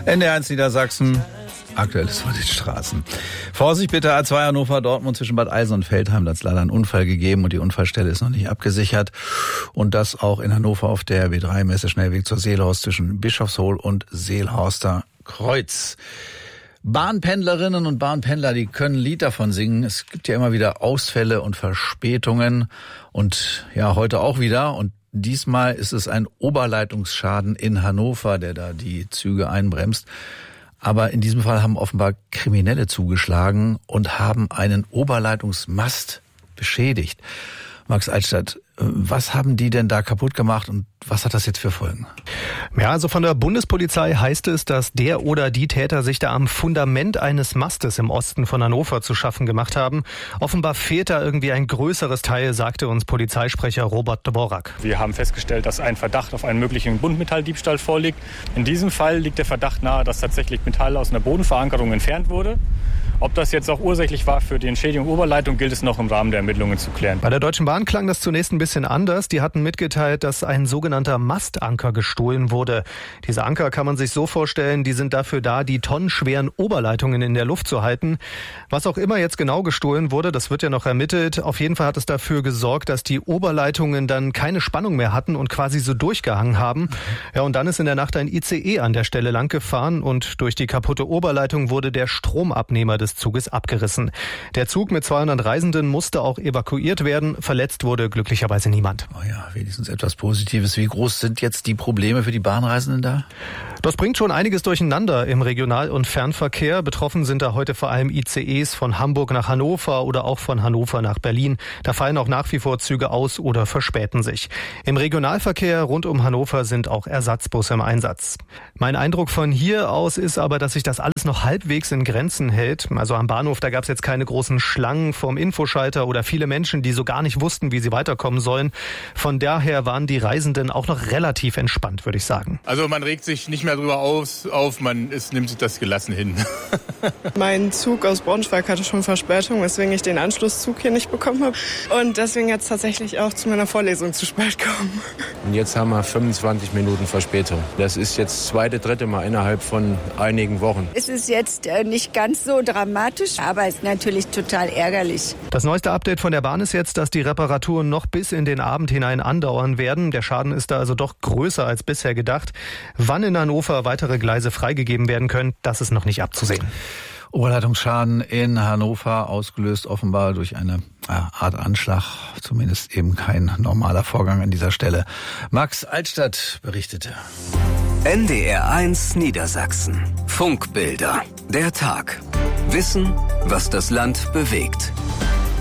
NDR1 Niedersachsen. Aktuelles von den Straßen. Vorsicht bitte, A2 Hannover, Dortmund zwischen Bad Eilsen und Veltheim. Da hat es leider einen Unfall gegeben und die Unfallstelle ist noch nicht abgesichert. Und das auch in Hannover auf der B3 Messeschnellweg zur Seelhorst zwischen Bischofshohl und Seelhorster Kreuz. Bahnpendlerinnen und Bahnpendler, die können ein Lied davon singen. Es gibt ja immer wieder Ausfälle und Verspätungen und ja, heute auch wieder. Und diesmal ist es ein Oberleitungsschaden in Hannover, der da die Züge einbremst. Aber in diesem Fall haben offenbar Kriminelle zugeschlagen und haben einen Oberleitungsmast beschädigt. Max Altstadt, was haben die denn da kaputt gemacht und was hat das jetzt für Folgen? Ja, also von der Bundespolizei heißt es, dass der oder die Täter sich da am Fundament eines Mastes im Osten von Hannover zu schaffen gemacht haben. Offenbar fehlt da irgendwie ein größeres Teil, sagte uns Polizeisprecher Robert Dvorak. Wir haben festgestellt, dass ein Verdacht auf einen möglichen Buntmetalldiebstahl vorliegt. In diesem Fall liegt der Verdacht nahe, dass tatsächlich Metall aus einer Bodenverankerung entfernt wurde. Ob das jetzt auch ursächlich war für die Entschädigung Oberleitung, gilt es noch im Rahmen der Ermittlungen zu klären. Bei der Deutschen Bahn klang das zunächst ein bisschen anders. Die hatten mitgeteilt, dass ein sogenannter Mastanker gestohlen wurde. Diese Anker kann man sich so vorstellen, die sind dafür da, die tonnenschweren Oberleitungen in der Luft zu halten. Was auch immer jetzt genau gestohlen wurde, das wird ja noch ermittelt. Auf jeden Fall hat es dafür gesorgt, dass die Oberleitungen dann keine Spannung mehr hatten und quasi so durchgehangen haben. Ja, und dann ist in der Nacht ein ICE an der Stelle lang gefahren und durch die kaputte Oberleitung wurde der Stromabnehmer des Zuges abgerissen. Der Zug mit 200 Reisenden musste auch evakuiert werden. Verletzt wurde glücklicherweise niemand. Oh ja, wenigstens etwas Positives. Wie groß sind jetzt die Probleme für die Bahnreisenden da? Das bringt schon einiges durcheinander im Regional- und Fernverkehr. Betroffen sind da heute vor allem ICEs von Hamburg nach Hannover oder auch von Hannover nach Berlin. Da fallen auch nach wie vor Züge aus oder verspäten sich. Im Regionalverkehr rund um Hannover sind auch Ersatzbusse im Einsatz. Mein Eindruck von hier aus ist aber, dass sich das alles noch halbwegs in Grenzen hält. Also am Bahnhof, da gab es jetzt keine großen Schlangen vorm Infoschalter oder viele Menschen, die so gar nicht wussten, wie sie weiterkommen sollen. Von daher waren die Reisenden auch noch relativ entspannt, würde ich sagen. Also man regt sich nicht mehr drüber auf, nimmt sich das gelassen hin. Mein Zug aus Braunschweig hatte schon Verspätung, weswegen ich den Anschlusszug hier nicht bekommen habe. Und deswegen jetzt tatsächlich auch zu meiner Vorlesung zu spät kommen. Und jetzt haben wir 25 Minuten Verspätung. Das ist jetzt dritte Mal innerhalb von einigen Wochen. Es ist jetzt nicht ganz so dramatisch, aber es ist natürlich total ärgerlich. Das neueste Update von der Bahn ist jetzt, dass die Reparaturen noch bis in den Abend hinein andauern werden. Der Schaden ist da also doch größer als bisher gedacht. Wann in Hannover weitere Gleise freigegeben werden können, das ist noch nicht abzusehen. Oberleitungsschaden in Hannover, ausgelöst offenbar durch eine Art Anschlag. Zumindest eben kein normaler Vorgang an dieser Stelle. Max Altstadt berichtete. NDR1 Niedersachsen. Funkbilder. Der Tag. Wissen, was das Land bewegt.